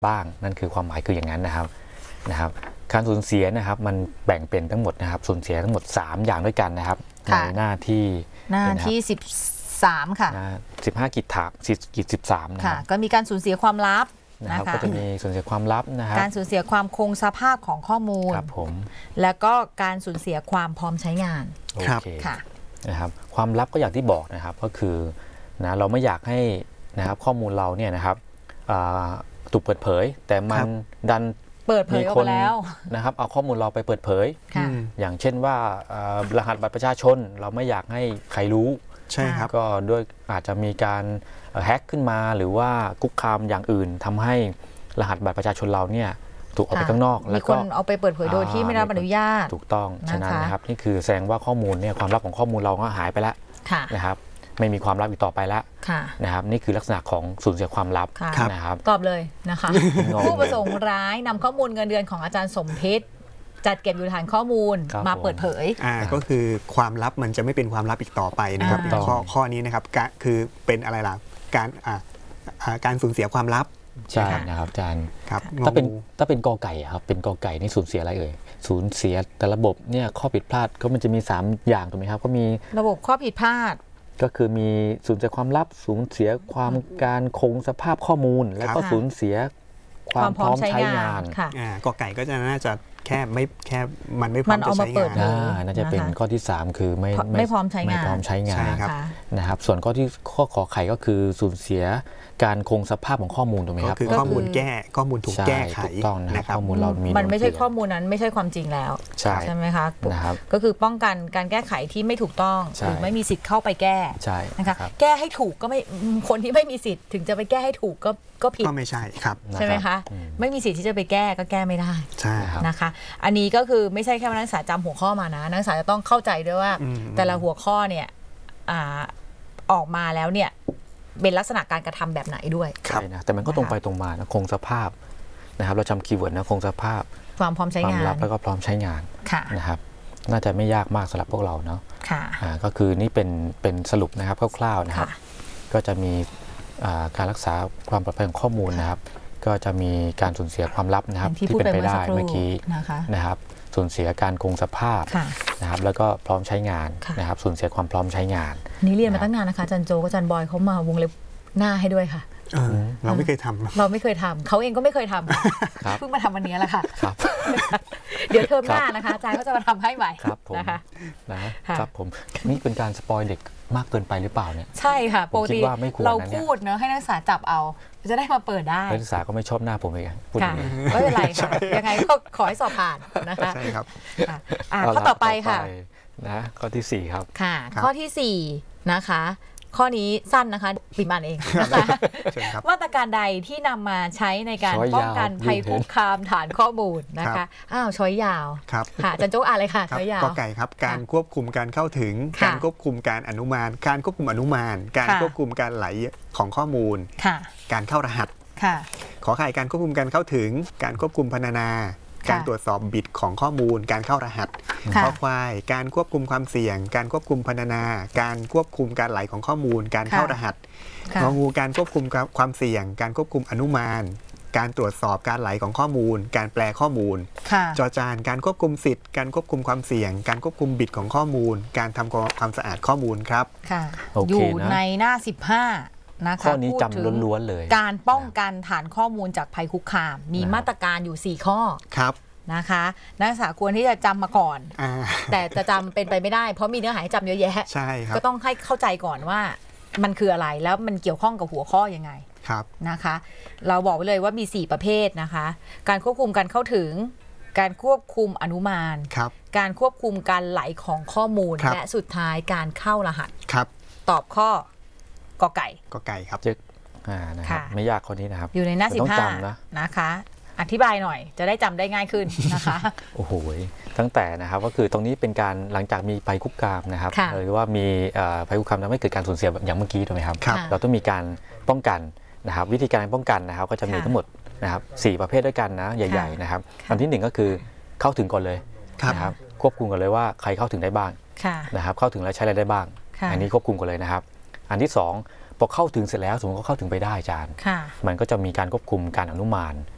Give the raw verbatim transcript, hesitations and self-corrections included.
บ้างนั่นคือความหมายคืออย่างนั้นนะครับนะครับการสูญเสียนะครับมันแบ่งเป็นทั้งหมดนะครับสูญเสียทั้งหมดสามอย่างด้วยกันนะครับในหน้าที่หน้าที่สิบสามค่ะสิบห้ากิจถามกิจสิบสามนะครับก็มีการสูญเสียความลับนะครับก็จะมีสูญเสียความลับนะครับการสูญเสียความคงสภาพของข้อมูลครับผมแล้วก็การสูญเสียความพร้อมใช้งานโอเคนะครับความลับก็อย่างที่บอกนะครับก็คือนะเราไม่อยากให้นะครับข้อมูลเราเนี่ยนะครับถูกเปิดเผยแต่มันดันเปิดเผยออกไปแล้วนะครับเอาข้อมูลเราไปเปิดเผยอย่างเช่นว่ารหัสบัตรประชาชนเราไม่อยากให้ใครรู้ใช่ครับก็ด้วยอาจจะมีการแฮ็กขึ้นมาหรือว่าคุกคามอย่างอื่นทำให้รหัสบัตรประชาชนเราเนี่ยถูกออกไปข้างนอกแล้วก็มีคนเอาไปเปิดเผยโดยที่ไม่ได้รับอนุญาตถูกต้องฉะนั้นนะครับนี่คือแสดงว่าข้อมูลเนี่ยความลับของข้อมูลเราก็หายไปแล้วนะครับไม่มีความลับอีกต่อไปแล้วนะครับนี่คือลักษณะของสูญเสียความลับนะครับตอบเลยนะคะผู้ประสงค์ร้ายนำข้อมูลเงินเดือนของอาจารย์สมพิษจัดเก็บอยู่ฐานข้อมูลมาเปิดเผยอ่าก็คือความลับมันจะไม่เป็นความลับอีกต่อไปนะครับข้อข้อนี้นะครับคือเป็นอะไรล่ะการอ่าการสูญเสียความลับใช่นะครับอาจารย์ครับถ้าเป็นถ้าเป็นกอไก่ครับเป็นกอไก่นี่สูญเสียอะไรเอ่ยสูญเสียแต่ระบบเนี่ยข้อผิดพลาดก็มันจะมีสามอย่างถูกไหมครับก็มีระบบข้อผิดพลาดก็คือมีสูญเสียความลับสูญเสียความการคงสภาพข้อมูลแล้วก็สูญเสียความพร้อมใช้งานกอไก่ก็จะน่าจะแค่ไม่แค่มันไม่พร้อมจะใช้งานน่าจะเป็นข้อที่สามคือไม่ไม่พร้อมใช้งานไม่พร้อมใช้งานนะครับส่วนข้อที่ข้อขอไข่ก็คือสูญเสียการคงสภาพของข้อมูลถูกไหมครับคือข้อมูลแก้ข้อมูลถูกแก้ไขนะครับข้อมูลเรามีมันไม่ใช่ข้อมูลนั้นไม่ใช่ความจริงแล้วใช่ไหมคะนะครับก็คือป้องกันการแก้ไขที่ไม่ถูกต้องหรือไม่มีสิทธิ์เข้าไปแก้นะคะแก้ให้ถูกก็ไม่คนที่ไม่มีสิทธิ์ถึงจะไปแก้ให้ถูกก็ก็ผิดก็ไม่ใช่ครับใช่ไหมคะไม่มีสิทธิ์ที่จะไปแก้ก็แก้ไม่ได้ใช่นะคะอันนี้ก็คือไม่ใช่แค่นักศึกษาจำหัวข้อมานะนักศึกษาจะต้องเข้าใจด้วยว่าแต่ละหัวข้อเนี่ยออกมาแล้วเนี่ยเป็นลักษณะการกระทำแบบไหนด้วยใช่นะแต่มันก็ตรงไปตรงมานะคงสภาพนะครับเราจำคีย์เวิร์ดนะคงสภาพความพร้อมใช้งานความลับแล้วก็พร้อมใช้งานนะครับน่าจะไม่ยากมากสำหรับพวกเราเนาะก็คือนี่เป็นเป็นสรุปนะครับคร่าวๆนะครับก็จะมีการรักษาความปลอดภัยของข้อมูลนะครับก็จะมีการสูญเสียความลับนะครับที่เป็นไปได้เมื่อกี้นะครับสูญเสียการคงสภาพนะครับแล้วก็พร้อมใช้งานนะครับสูญเสียความพร้อมใช้งานนี่เรียนมาตั้งนานนะคะอาจารย์โจกับอาจารย์บอยเขามาวงเล็บหน้าให้ด้วยค่ะเราไม่เคยทำเราไม่เคยทำเขาเองก็ไม่เคยทำเพิ่งมาทำวันนี้แหละค่ะเดี๋ยวเทอมหน้านะคะอาจารย์ก็จะมาทำให้ใหม่นะคะนะครับผมนี่เป็นการสปอยเด็กมากเกินไปหรือเปล่าเนี่ยใช่ค่ะปกติเราพูดเนอะให้นักศึกษาจับเอาจะได้มาเปิดได้นักศึกษาก็ไม่ชอบหน้าผมเองพูดอย่างนี้ไม่เป็นไรค่ะยังไงก็ขอให้สอบผ่านนะคะใช่ครับข้อต่อไปค่ะนะข้อที่สี่ครับค่ะข้อที่สี่นะคะข้อนี้สั้นนะคะปิมานเองนะคะมาตรการใดที่นำมาใช้ในการป้องกันภัยคุกคามฐานข้อมูลนะคะอ้าวช้อยยาวครับค่ะจันโจ๊กอ่านเลยค่ะช้อยยาวก็ไก่ครับการควบคุมการเข้าถึงการควบคุมการอนุมานการควบคุมอนุมานการควบคุมการไหลของข้อมูลการเข้ารหัสขอไข่การควบคุมการเข้าถึงการควบคุมพรรณนาการตรวจสอบบิตของข้อมูลการเข้ารหัสข้อควายการควบคุมความเสี่ยงการควบคุมพรรณนาการควบคุมการไหลของข้อมูลการเข้ารหัสงองูการควบคุมความเสี่ยงการควบคุมอนุมานการตรวจสอบการไหลของข้อมูลการแปลข้อมูลจอจานการควบคุมสิทธิ์การควบคุมความเสี่ยงการควบคุมบิตของข้อมูลการทำความสะอาดข้อมูลครับอยู่ในหน้าสิบห้านะคะข้อนี้จำล้วนๆเลยการป้องกันฐานข้อมูลจากภัยคุกคามมีมาตรการอยู่สี่ข้อครับนะคะนักศึกษาควรที่จะจำมาก่อนแต่จะจำเป็นไปไม่ได้เพราะมีเนื้อหาให้จำเยอะแยะใช่ครับก็ต้องให้เข้าใจก่อนว่ามันคืออะไรแล้วมันเกี่ยวข้องกับหัวข้อยังไงครับนะคะเราบอกไว้เลยว่ามีสี่ประเภทนะคะการควบคุมการเข้าถึงการควบคุมอนุมานการควบคุมการไหลของข้อมูลและสุดท้ายการเข้ารหัสครับตอบข้อกอไก่กอไก่ครับจึ๊กอ่านะครับไม่ยากข้อนี้นะครับอยู่ในหน้าสิบห้านะคะอธิบายหน่อยจะได้จำได้ง่ายขึ้นนะคะโอ้โหตั้งแต่นะครับก็คือตรงนี้เป็นการหลังจากมีภัยคุกคามนะครับหรือว่ามีภัยคุกคามทำให้เกิดการสูญเสียอย่างเมื่อกี้ถูกไหมครับเราต้องมีการป้องกันนะครับวิธีการป้องกันนะครับก็จะมีทั้งหมดนะครับสี่ประเภทด้วยกันนะใหญ่ๆนะครับอันที่หนึ่งก็คือเข้าถึงก่อนเลยนะครับควบคุมก่อนเลยว่าใครเข้าถึงได้บ้างนะครับเข้าถึงแล้วใช้อะไรได้บ้างอันนี้ควบคุมก่อนเลยนะครับอันที่สองพอเข้าถึงเสร็จแล้วสมมติเขาเข้าถึงไปได้อาจารย์มันก็จะมีการควบคุมการอนุมาน